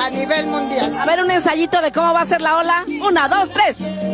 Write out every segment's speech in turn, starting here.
a nivel mundial. A ver, un ensayito de cómo va a ser la ola. 1, 2, 3.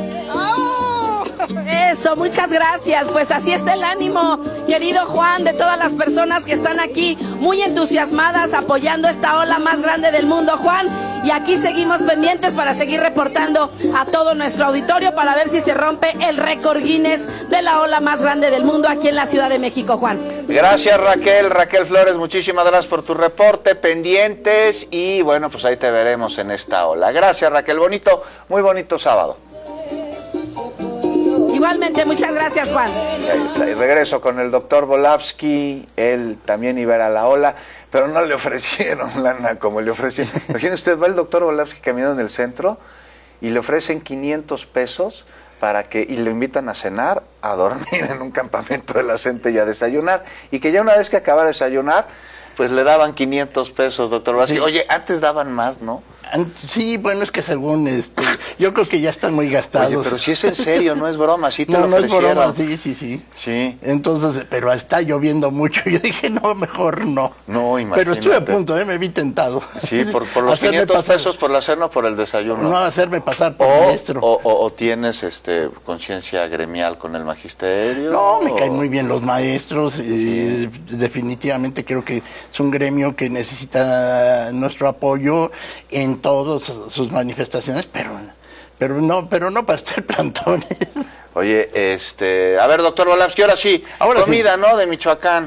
Eso, muchas gracias. Pues así está el ánimo, querido Juan, de todas las personas que están aquí muy entusiasmadas apoyando esta ola más grande del mundo, Juan. Y aquí seguimos pendientes para seguir reportando a todo nuestro auditorio para ver si se rompe el récord Guinness de la ola más grande del mundo aquí en la Ciudad de México, Juan. Gracias, Raquel Flores, muchísimas gracias por tu reporte, pendientes, y bueno, pues ahí te veremos en esta ola. Gracias, Raquel, muy bonito sábado. Igualmente, muchas gracias, Juan. Y ahí está, y regreso con el doctor Volavsky. Él también iba a ir a la ola, pero no le ofrecieron lana como le ofrecieron. Imagínese usted, va el doctor Volavsky caminando en el centro y le ofrecen 500 pesos y le invitan a cenar, a dormir en un campamento de la gente y a desayunar, y que ya una vez que acaba de desayunar, pues le daban 500 pesos, doctor Volavsky. Sí. Oye, antes daban más, ¿no? Sí, bueno, es que según yo creo que ya están muy gastados. Oye, pero si es en serio, no es broma, sí te lo ofrecieron. No es broma, sí. Sí. Entonces, pero está lloviendo mucho. Yo dije, no, mejor no. No, imagínate. Pero estuve a punto, me vi tentado. Sí, por los 500 pesos por la cena o por el desayuno. No, hacerme pasar por maestro. O tienes conciencia gremial con el magisterio. No, me caen muy bien los maestros. Sí. Definitivamente creo que es un gremio que necesita nuestro apoyo en todas sus manifestaciones, pero no para estar plantones. Oye, a ver, doctor Volavsky, ahora sí, comida, sí. ¿No? De Michoacán.